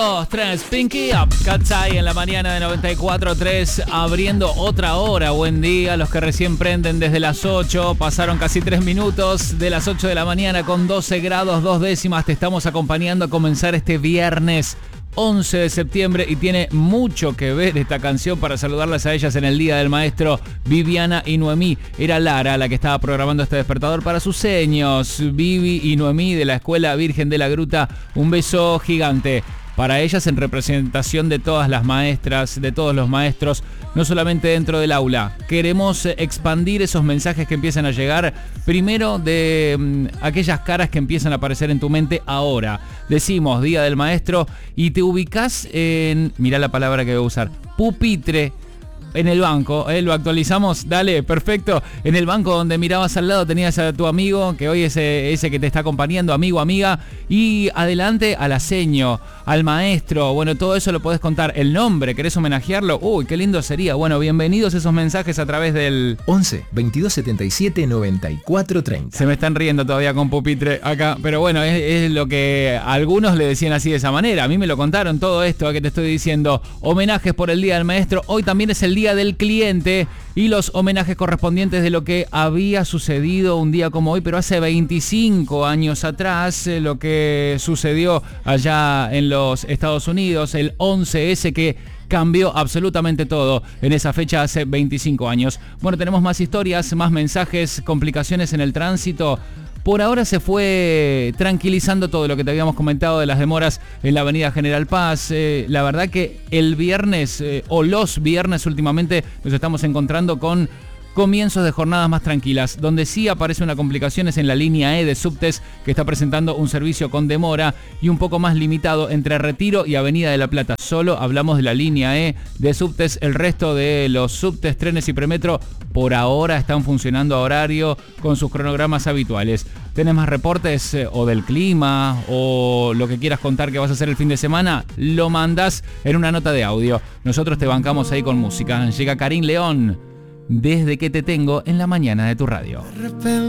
2, 3, Pinky Up, Katsai en la mañana de 94.3, abriendo otra hora. Buen día, los que recién prenden desde las 8, pasaron casi 3 minutos de las 8 de la mañana con 12 grados 2 décimas. Te estamos acompañando a comenzar este viernes 11 de septiembre y tiene mucho que ver esta canción para saludarlas a ellas en el Día del Maestro, Viviana y Noemí. Era Lara la que estaba programando este despertador para sus seños. Vivi y Noemí de la Escuela Virgen de la Gruta, un beso gigante para ellas en representación de todas las maestras, de todos los maestros, no solamente dentro del aula. Queremos expandir esos mensajes que empiezan a llegar, primero de aquellas caras que empiezan a aparecer en tu mente ahora. Decimos Día del Maestro y te ubicás en, mirá la palabra que voy a usar, pupitre. En el banco, lo actualizamos, dale, perfecto. En el banco donde mirabas al lado tenías a tu amigo, que hoy es ese que te está acompañando, amigo, amiga. Y adelante al seño, al maestro. Bueno, todo eso lo podés contar. El nombre, ¿querés homenajearlo? Uy, qué lindo sería. Bueno, bienvenidos esos mensajes a través del 11 22 77 94 30. Se me están riendo todavía con pupitre acá, pero bueno, es lo que algunos le decían así de esa manera. A mí me lo contaron todo esto que te estoy diciendo. Homenajes por el Día del Maestro. Hoy también es el Día del Cliente y los homenajes correspondientes de lo que había sucedido un día como hoy, pero hace 25 años atrás, lo que sucedió allá en los Estados Unidos, el 11S, que cambió absolutamente todo en esa fecha hace 25 años. Bueno, tenemos más historias, más mensajes, complicaciones en el tránsito. Por ahora se fue tranquilizando todo lo que te habíamos comentado de las demoras en la avenida General Paz. La verdad que el viernes o los viernes últimamente nos estamos encontrando con comienzos de jornadas más tranquilas. Donde sí aparece una complicación es en la línea E de subtes, que está presentando un servicio con demora y un poco más limitado entre Retiro y Avenida de la Plata. Solo hablamos de la línea E de subtes. El resto de los subtes, trenes y premetro por ahora están funcionando a horario con sus cronogramas habituales. ¿Tenés más reportes o del clima o lo que quieras contar que vas a hacer el fin de semana? Lo mandás en una nota de audio. Nosotros te bancamos ahí con música. Llega Karim León, Desde que te tengo, en la mañana de tu radio.